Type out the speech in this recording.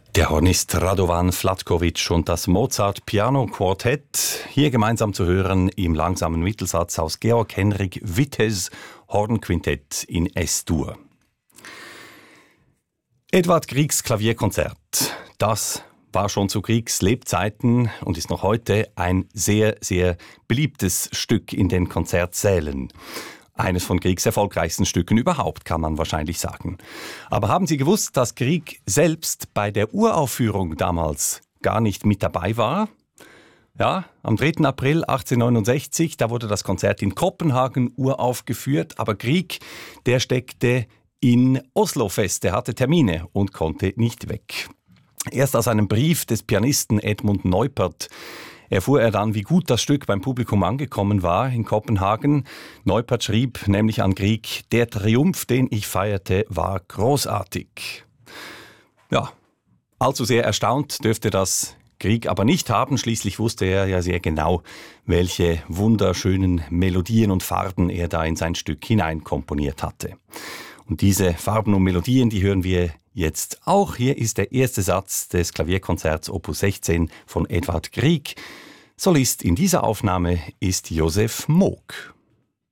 Der Hornist Radovan Slatkovic und das Mozart Piano Quartett, hier gemeinsam zu hören im langsamen Mittelsatz aus Georg Henrik Wittes Hornquintett in S-Dur. Edvard Griegs Klavierkonzert, das war schon zu Griegs Lebzeiten und ist noch heute ein sehr, sehr beliebtes Stück in den Konzertsälen. Eines von Griegs erfolgreichsten Stücken überhaupt, kann man wahrscheinlich sagen. Aber haben Sie gewusst, dass Grieg selbst bei der Uraufführung damals gar nicht mit dabei war? Ja, am 3. April 1869, da wurde das Konzert in Kopenhagen uraufgeführt, aber Grieg, der steckte in Oslo fest, der hatte Termine und konnte nicht weg. Erst aus einem Brief des Pianisten Edmund Neupert erfuhr er dann, wie gut das Stück beim Publikum angekommen war in Kopenhagen. Neupert schrieb nämlich an Grieg: Der Triumph, den ich feierte, war großartig. Ja, allzu sehr erstaunt dürfte das Grieg aber nicht haben. Schließlich wusste er ja sehr genau, welche wunderschönen Melodien und Farben er da in sein Stück hineinkomponiert hatte. Und diese Farben und Melodien, die hören wir jetzt auch. Hier ist der erste Satz des Klavierkonzerts Opus 16 von Edvard Grieg. Solist in dieser Aufnahme ist Josef Moog.